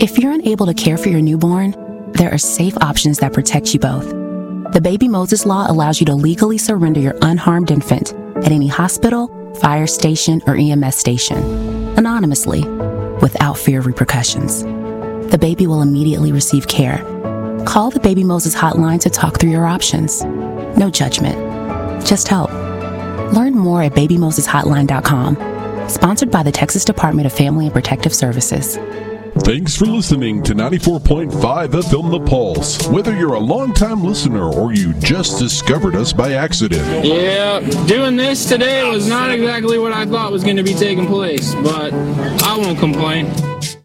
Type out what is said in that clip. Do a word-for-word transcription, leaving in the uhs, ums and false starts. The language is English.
If you're unable to care for your newborn, there are safe options that protect you both. The Baby Moses Law allows you to legally surrender your unharmed infant at any hospital, fire station, or E M S station, anonymously, without fear of repercussions. The baby will immediately receive care. Call the Baby Moses hotline to talk through your options. No judgment, just help. Learn more at baby moses hotline dot com. Sponsored by the Texas Department of Family and Protective Services. Thanks for listening to ninety-four point five F M The Pulse. Whether you're a longtime listener or you just discovered us by accident. Yeah, doing this today was not exactly what I thought was going to be taking place, but I won't complain.